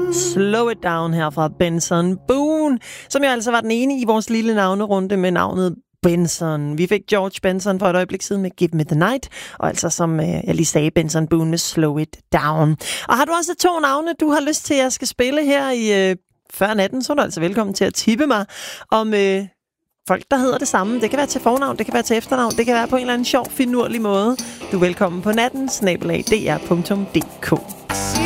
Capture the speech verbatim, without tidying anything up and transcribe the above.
Slow It Down her fra Benson Boone, som jo altså var den ene i vores lille navnerunde med navnet Benson. Vi fik George Benson for et øjeblik siden med Give Me The Night, og altså som øh, jeg lige sagde, Benson Boone med Slow It Down. Og har du også to navne, du har lyst til, at jeg skal spille her i øh, før natten, så er du altså velkommen til at tippe mig om øh, folk, der hedder det samme. Det kan være til fornavn, det kan være til efternavn, det kan være på en eller anden sjov, finurlig måde. Du er velkommen på natten, snabel-a d r punktum d k.